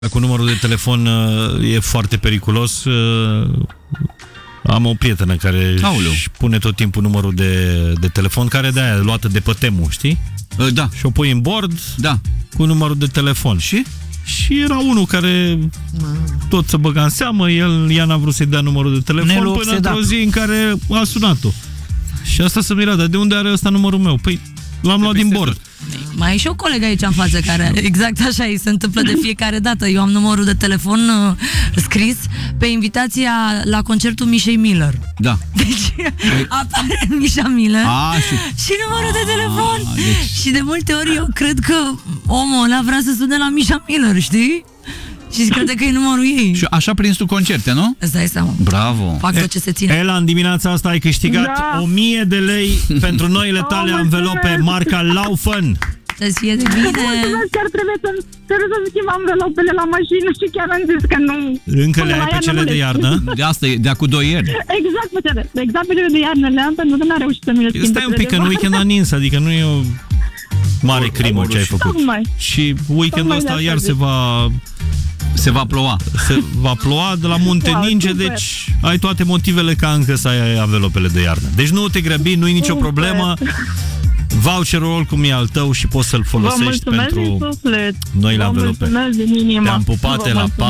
Cu numărul de telefon e foarte periculos. Am o prietenă care își pune tot timpul numărul de telefon, care de aia luată de pe Temu, știi? Da. Și o pui în bord cu numărul de telefon. Și era unul care tot se băga în seamă, ea n-a vrut să-i dea numărul de telefon până într-o zi în care a sunat-o. Și asta se mira, dar de unde are ăsta numărul meu? Păi l-am luat din bord. Mai e și o colegă aici în față care exact așa îi se întâmplă de fiecare dată. Eu am numărul de telefon scris pe invitația la concertul Mișei Miller. Da. Deci apare Mișa Miller și numărul de telefon. Și de multe ori eu cred că omul ăla vrea să sune la Mișa Miller, știi? Și crede că e numărul ei. Și așa prins tu concerte, nu? Îți dai seama. Bravo. Fac tot ce se ține. Ela, în dimineața asta ai câștigat 1000 de lei pentru noile tale anvelope marca Laufen. Să-ți fie de bine. Chiar trebuie să schimb anvelopele la mașină și chiar am zis că nu. Încă le ai pe cele de iarnă? De asta e, de acum 2 ieri. Exact pe cele de iarnă le am, pentru că n-a reușit să mi le schimb. Stai un pic, că în weekend a nins, adică nu e o mare crimă ce ai făcut. Și weekendul ăsta iar se va ploua. Se va ploua de la munte ninge, deci ai toate motivele ca încă să ai anvelopele de iarnă. Deci nu te grăbi, nu e nicio problemă. Voucherul oricum e al tău și poți să-l folosești pentru noile anvelope. Te-am pupat, la pa!